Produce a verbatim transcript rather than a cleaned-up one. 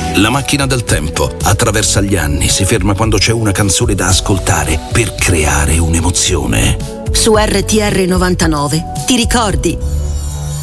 La macchina del tempo attraversa gli anni, si ferma quando c'è una canzone da ascoltare per creare un'emozione. Su R T R novantanove ti ricordi